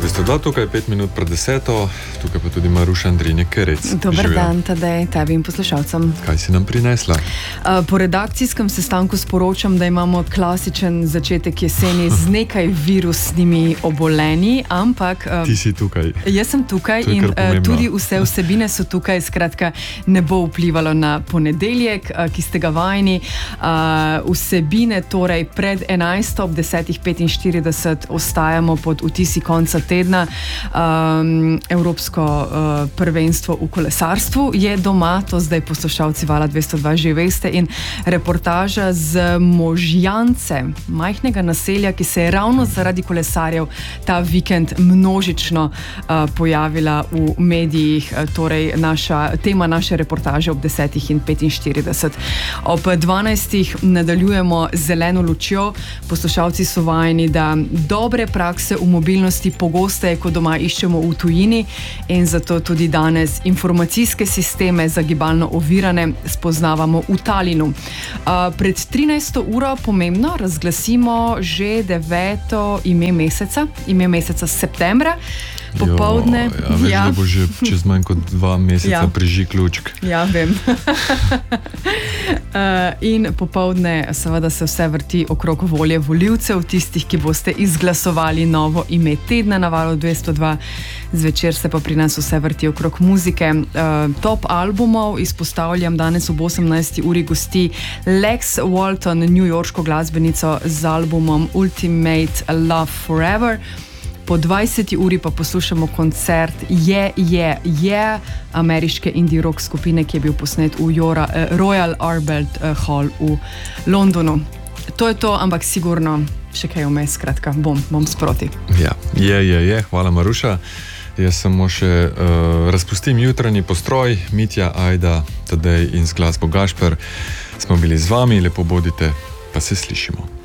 202, tukaj je 5 minut pred 10, tukaj pa tudi Maruša Andrinjek-Kerec. Dober dan, Tadej, tebi in poslušalcem. Kaj si nam prinesla? Po redakcijskem sestanku sporočam, da imamo klasičen začetek jeseni z nekaj virusnimi obolenji, ampak... Ti si tukaj. Jaz sem tukaj in tudi vse vsebine so tukaj, skratka ne bo vplivalo na ponedeljek, ki ste ga vajeni. Vsebine torej pred 11. ob 10.45 ostajamo pod vtisi konca tedna. Evropsko prvenstvo v kolesarstvu je doma, to zdaj poslušalci Vala 202 že veste, in reportaža z Možjance, majhnega naselja, ki se je ravno zaradi kolesarjev ta vikend množično pojavila v medijih, torej tema naše reportaže ob 10.45. Ob 12. nadaljujemo z zeleno lučjo. Poslušalci so vajeni, da dobre prakse v mobilnosti pogosteje kot doma iščemo v tujini, in zato tudi danes informacijske sisteme za gibalno ovirane spoznavamo v Talinu. Pred 13. uro pomembno razglasimo že 9. ime meseca septembra. Popoldne. Veš, da bo že čez manj kot 2 meseca prižig lučk. Ja, vem. In popoldne seveda se vse vrti okrog volje volivcev, tistih, ki boste izglasovali novo ime tedna na Valu 202. Zvečer se pa pri nas vse vrti okrog muzike. Top albumov izpostavljam danes ob 18. uri gosti Lex Walton, newyorško glasbenico z albumom Ultimate Love Forever. Po 20. uri pa poslušamo koncert Yeah, ameriške indie rock skupine, ki je bil posnet v Royal Albert Hall v Londonu. To je to, ampak sigurno še kaj vmes, skratka, bom sproti. Ja, hvala Maruša. Jaz samo še razpustim jutranji postroj. Mitja, Ajda, Tadej in z glasbo Gašper smo bili z vami. Lepo bodite, pa se slišimo.